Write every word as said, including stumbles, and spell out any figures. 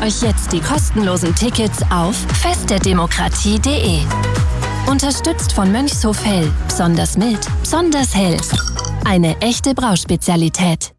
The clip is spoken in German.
euch jetzt die kostenlosen Tickets auf fest der demokratie punkt de. Unterstützt von Mönchshof Hell. Besonders mild, besonders hell. Eine echte Brauspezialität.